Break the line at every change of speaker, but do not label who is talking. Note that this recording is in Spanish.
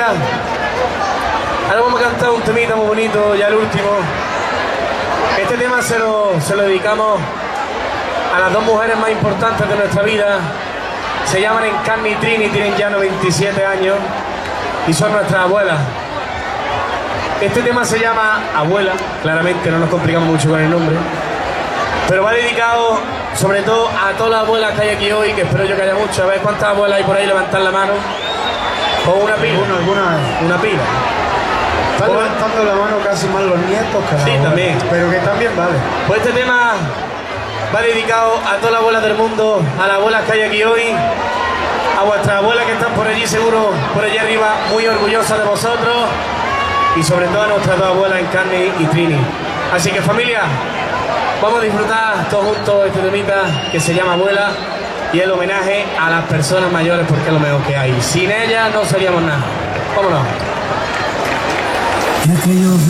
familia, ahora vamos a cantar un temita muy bonito, ya el último. Este tema se lo dedicamos a las dos mujeres más importantes de nuestra vida. Se llaman Encarni y Trini, tienen ya 97 años y son nuestras abuelas. Este tema se llama Abuela, claramente no nos complicamos mucho con el nombre, pero va dedicado sobre todo a todas las abuelas que hay aquí hoy, que espero yo que haya muchas. A ver cuántas abuelas hay por ahí, levantar la mano. O una pila. Una pila.
Están levantando la mano casi más los nietos que la
sí,
abuela,
también.
pero que también vale.
Pues este tema va dedicado a todas las abuelas del mundo, a las abuelas que hay aquí hoy, a vuestras abuelas que están por allí seguro, por allí arriba, muy orgullosas de vosotros, y sobre todo a nuestras dos abuelas, Encarni y Trini. Así que familia, vamos a disfrutar todos juntos este temita que se llama Abuela, y el homenaje a las personas mayores porque es lo mejor que hay. Sin ellas no seríamos nada. Vámonos.